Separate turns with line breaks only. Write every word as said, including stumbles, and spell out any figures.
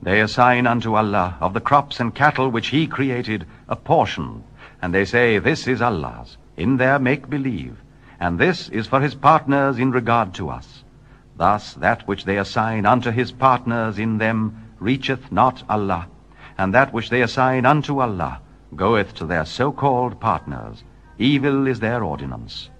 They assign unto Allah of the crops and cattle which he created a portion, and they say, This is Allah's, in their make-believe, and this is for his partners in regard to us. Thus that which they assign unto his partners in them reacheth not Allah, and that which they assign unto Allah goeth to their so-called partners. Evil is their ordinance.